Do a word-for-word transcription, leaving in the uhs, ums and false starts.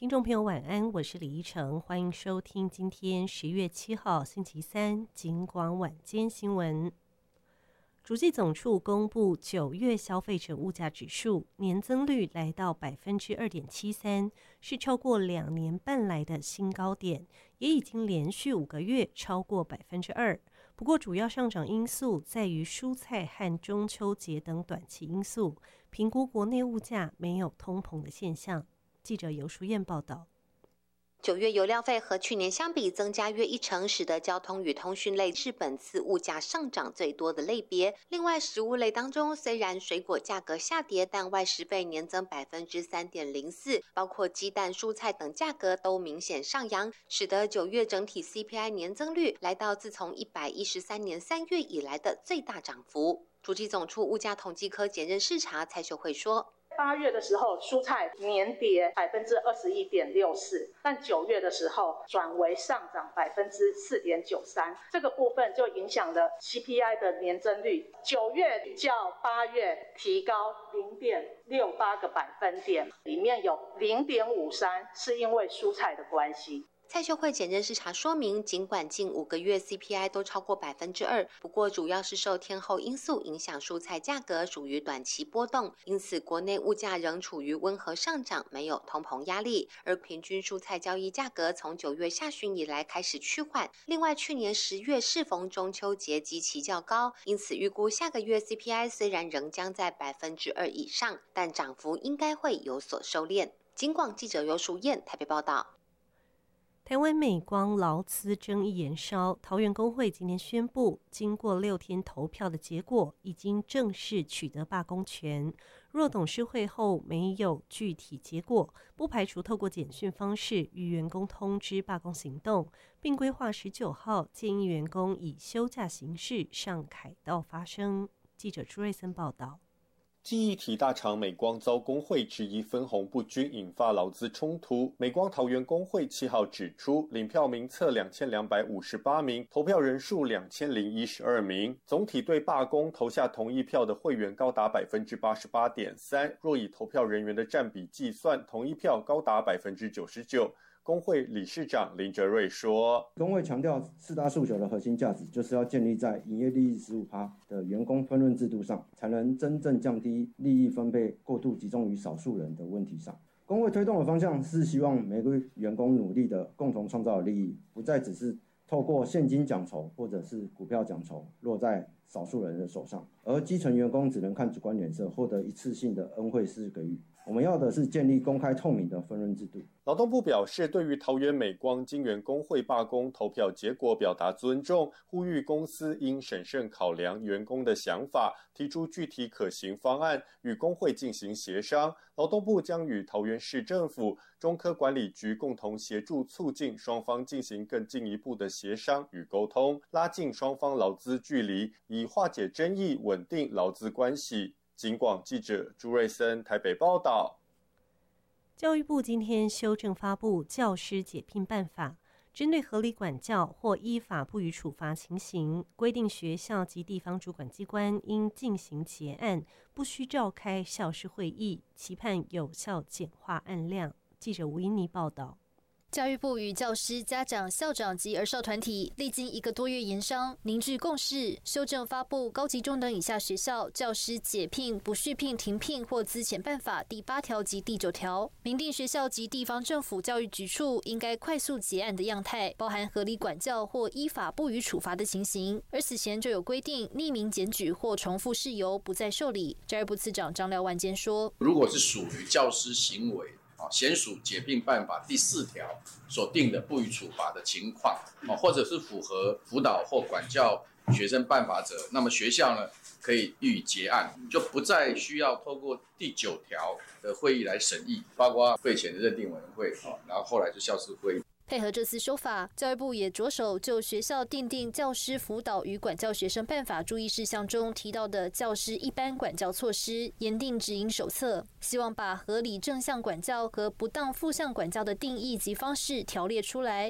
听众朋友晚安，我是李依晨，欢迎收听今天十月七号星期三警广晚间新闻。主计总处公布九月消费者物价指数年增率来到百分之二点七三，是超过两年半来的新高点，也已经连续五个月超过百分之二。不过，主要上涨因素在于蔬菜和中秋节等短期因素，评估国内物价没有通膨的现象。记者游淑燕报道。 九月油料费和去年相比增加约一成，使得交通与通讯类是本次物价上涨最多的类别。另外，食物类当中，虽然水果价格下跌，但外食费年增百分之三点零四，包括鸡蛋、蔬菜等价格都明显上扬，使得九月整体 C P I 年增率来到自从一百一十三年三月以来的最大涨幅。主计总处物价统计科检任视察蔡秀慧说。 八月的时候，蔬菜年跌百分之二十一点六四，但九月的时候转为上涨百分之四点九三，这个部分就影响了 C P I 的年增率。九月较八月提高零点六八个百分点，里面有零点五三是因为蔬菜的关系。 蔡秀慧检任视察说明，尽管近五个月 C P I 都超过百分之二，不过主要是受天候因素影响，蔬菜价格属于短期波动，因此国内物价仍处于温和上涨，没有通膨压力。而平均蔬菜交易价格从九月下旬以来开始趋缓。另外，去年十月适逢中秋节基期较高，因此预估下个月 C P I 虽然仍将在百分之二以上，但涨幅应该会有所收敛。警广记者游淑燕台北报道。 台湾美光劳资争议延烧，桃园工会今天宣布，经过六天投票的结果，已经正式取得罢工权。若董事会后没有具体结果，不排除透过简讯方式与员工通知罢工行动，并规划十九号建议员工以休假形式上凯道发声。记者朱瑞森报道。 记忆体大厂美光遭工会质疑分红不均，引发劳资冲突。美光桃园工会七号指出，领票名册两千两百五十八名，投票人数两千零一十二名，总体对罢工投下同意票的会员高达百分之八十八点三。若以投票人员的占比计算，同意票高达百分之九十九。工会理事长林哲瑞说， 工会强调四大诉求的核心价值就是要建立在营业利益 百分之十五 的员工分润制度上，才能真正降低利益分配过度集中于少数人的问题上。工会推动的方向是希望每个员工努力的共同创造的利益，不再只是透过现金奖酬或者是股票奖酬落在少数人的手上，而基层员工只能看主观脸色，获得一次性的恩惠式给予。我们要的是建立公开透明的分润制度。 劳动部表示，对于桃园美光晶圆工会罢工投票结果表达尊重，呼吁公司应审慎考量员工的想法，提出具体可行方案，与工会进行协商。劳动部将与桃园市政府、中科管理局共同协助促进双方进行更进一步的协商与沟通，拉近双方劳资距离，以化解争议，稳定劳资关系。警广记者朱瑞森台北报道。 教育部今天修正发布教师解聘办法，针对合理管教或依法不予处罚情形，规定学校及地方主管机关应进行结案，不需召开校事会议，期盼有效简化案量。记者吴依妮报道。 教育部与教师、家长、校长及儿少团体历经一个多月研商，凝聚共识，修正发布高级中等以下学校教师解聘、不续聘、停聘或资遣办法第八条及第九条，明定学校及地方政府教育局处应该快速结案的样态，包含合理管教或依法不予处罚的情形。而此前就有规定，匿名检举或重复事由不再受理。教育部次长张廖万坚说， 如果是属于教师行为娴属解聘办法第四条所定的不予处罚的情况，或者是符合辅导或管教学生办法者，那么学校呢可以予以结案，就不再需要透过第九条的会议来审议，包括会前的认定委员会，然后后来是校事会议。 配合这次修法，教育部也着手就学校订定教师辅导与管教学生办法注意事项中提到的教师一般管教措施，研定指引手册，希望把合理正向管教和不当负向管教的定义及方式条列出来，